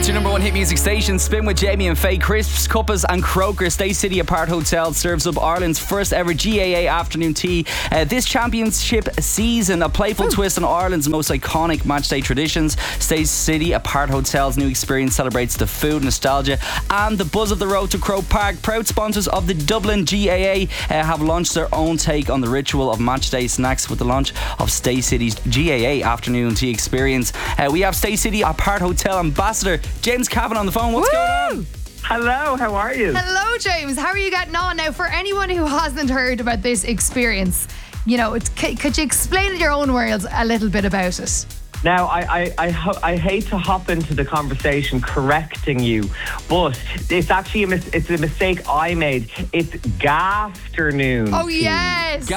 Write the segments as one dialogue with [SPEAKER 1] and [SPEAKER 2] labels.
[SPEAKER 1] your number one hit music station. Spin with Jamie and Faye. Crisps, Cuppas and Croker. Stay City Apart Hotel serves up Ireland's first ever GAA afternoon tea. This championship season, a playful twist on Ireland's most iconic matchday traditions. Stay City Apart Hotel's new experience celebrates the food, nostalgia and the buzz of the road to Croke Park. Proud sponsors of the Dublin GAA have launched their own take on the ritual of matchday snacks with the launch of Stay City's GAA afternoon tea experience. We have Stay City Apart Hotel Ambassador James Cavan on the phone. What's going on?
[SPEAKER 2] Hello, how are you?
[SPEAKER 3] Hello, James. How are you getting on? Now, for anyone who hasn't heard about this experience, could you explain in your own words a little bit about it?
[SPEAKER 2] Now, I hate to hop into the conversation correcting you, but it's actually a mistake I made. It's gafternoon.
[SPEAKER 3] Oh, yes.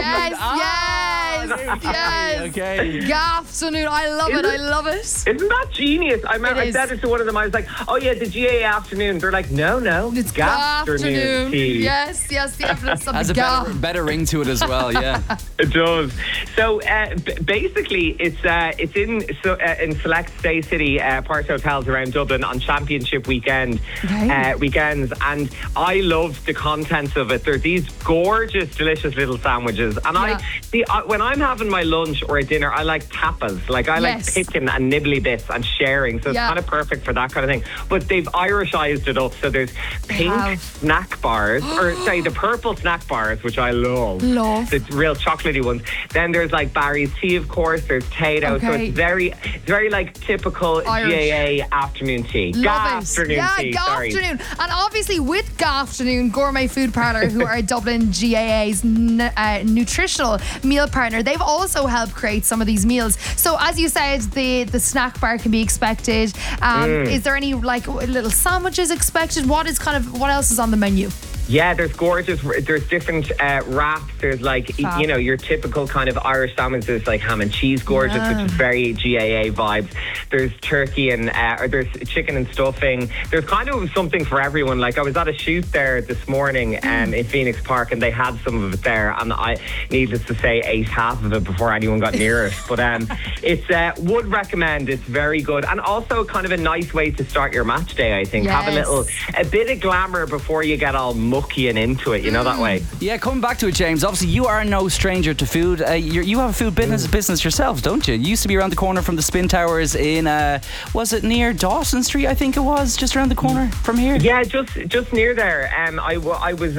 [SPEAKER 3] Yes.
[SPEAKER 1] Okay.
[SPEAKER 3] Gafternoon. I love it. I love it.
[SPEAKER 2] Isn't that genius? I said it to one of them. I was like, oh, yeah, the GA afternoon. They're like, no.
[SPEAKER 3] It's
[SPEAKER 2] gafternoon tea.
[SPEAKER 3] Yes, the evidence of
[SPEAKER 1] Has
[SPEAKER 3] the
[SPEAKER 1] a better ring to it as well, yeah.
[SPEAKER 2] It does. So basically, it's in select Stay City Apart hotels around Dublin on Championship weekends, and I love the contents of it. There's these gorgeous, delicious little sandwiches, and when I'm having my lunch or a dinner, I like tapas. Like I like picking and nibbly bits and sharing, so it's kind of perfect for that kind of thing. But they've Irishized it up, so there's pink snack bars, the purple snack bars, which I love. The real chocolatey ones. Then there's like Barry's tea, of course. There's Tato, so it's very like typical Irish. GAA afternoon tea. Afternoon tea.
[SPEAKER 3] Afternoon. And obviously with Gafternoon Gourmet Food Parlour, who are Dublin GAA's nutritional meal partner, they've also helped create some of these meals. So as you said, the snack bar can be expected. Is there any like little sandwiches expected? What else is on the menu?
[SPEAKER 2] Yeah, there's different wraps. There's like, your typical kind of Irish sandwiches like ham and cheese gorgeous, which is very GAA vibes. There's turkey and, or there's chicken and stuffing. There's kind of something for everyone. Like I was at a shoot there this morning in Phoenix Park and they had some of it there, and I, needless to say, ate half of it before anyone got near it. But would recommend. It's very good. And also kind of a nice way to start your match day, I think.
[SPEAKER 3] Yes.
[SPEAKER 2] Have a bit of glamour before you get all mucky and into it, that way.
[SPEAKER 1] Yeah, coming back to it, James, obviously you are no stranger to food. You have a food business yourself, don't you? You used to be around the corner from the Spin Towers in, was it near Dawson Street, I think it was, just around the corner from here? Yeah,
[SPEAKER 2] just near there. I was,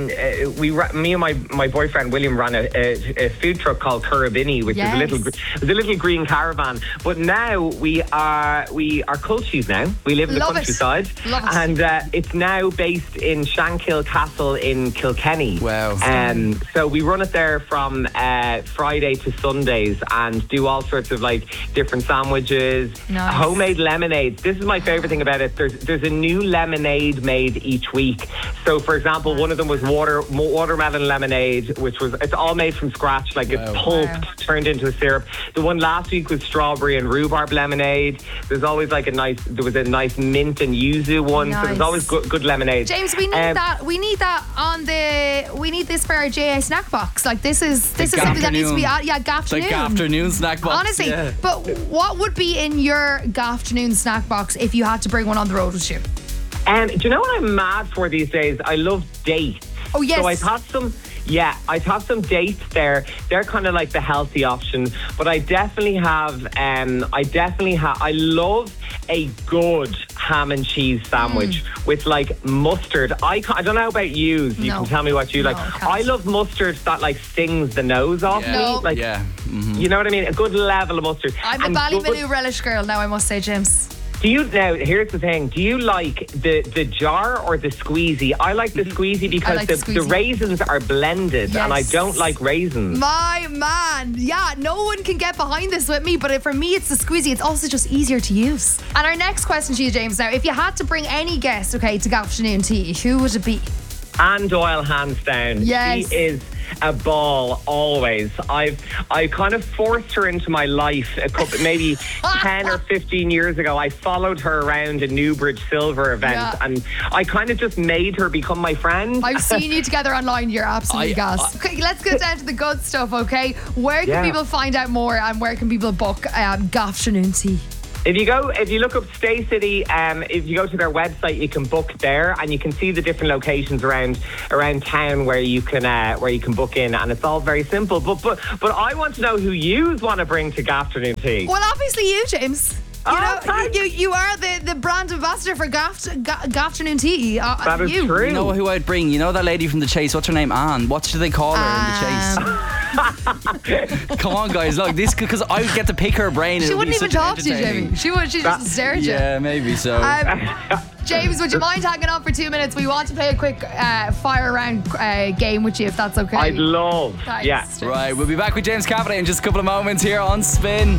[SPEAKER 2] me and my boyfriend William ran a food truck called Currabini, which is a little green caravan. But now we are culties now. We live in the countryside. And it's now based in Shankill Castle in Kilkenny.
[SPEAKER 1] Wow.
[SPEAKER 2] So we run it there from Friday to Sundays and do all sorts of like different sandwiches, homemade lemonades. This is my favourite thing about it. There's a new lemonade made each week. So for example, one of them was watermelon lemonade, it's all made from scratch, like it's pulped, turned into a syrup. The one last week was strawberry and rhubarb lemonade. There's always like a nice mint and yuzu one. So there's always good lemonade.
[SPEAKER 3] James, we need that. We need this for our GA snack box. Like this is something that needs to be Gafternoon.
[SPEAKER 1] The Gafternoon snack box.
[SPEAKER 3] Honestly, but what would be in your Gafternoon snack box if you had to bring one on the road with you?
[SPEAKER 2] Do you know what I'm mad for these days? I love dates.
[SPEAKER 3] Oh yes.
[SPEAKER 2] So I'd have some dates there. They're kind of like the healthy option, but I definitely have. I love a good ham and cheese sandwich with like mustard. I don't know about you. You can tell me what you like. I love mustard that like stings the nose off me. Like, you know what I mean? A good level of mustard.
[SPEAKER 3] I'm a Ballymenu relish girl now, I must say, James.
[SPEAKER 2] Now, here's the thing. Do you like the jar or the squeezy? I like the squeezy because the raisins are blended and I don't like raisins.
[SPEAKER 3] My man. Yeah, no one can get behind this with me, but for me, it's the squeezy. It's also just easier to use. And our next question to you, James, now, if you had to bring any guest, to Gafternoon tea, who would it be?
[SPEAKER 2] Anne Doyle, hands down.
[SPEAKER 3] Yes.
[SPEAKER 2] She is a ball always. I kind of forced her into my life maybe 10 or 15 years ago. I followed her around a Newbridge Silver event and I kind of just made her become my friend.
[SPEAKER 3] I've seen you together online. You're absolutely gas. Okay, let's get down to the good stuff, okay? Where can people find out more and where can people book Gafternoon tea?
[SPEAKER 2] If you look up Stay City, if you go to their website, you can book there, and you can see the different locations around town where you can book in, and it's all very simple. But I want to know who you want to bring to Afternoon Tea.
[SPEAKER 3] Well, obviously you, James. You are the brand ambassador for Afternoon Tea.
[SPEAKER 2] That is true.
[SPEAKER 1] You know who I'd bring? You know that lady from The Chase? What's her name? Anne. What do they call her in The Chase? Come on, guys. Look, this because I would get to pick her brain.
[SPEAKER 3] She wouldn't even talk to you, Jamie. She just stare at you.
[SPEAKER 1] Yeah, maybe so.
[SPEAKER 3] James, would you mind hanging on for 2 minutes? We want to play a quick fire round game with you, if that's okay.
[SPEAKER 2] I'd love.
[SPEAKER 3] Thanks.
[SPEAKER 2] Yeah.
[SPEAKER 1] Right, we'll be back with James Cavanagh in just a couple of moments here on Spin.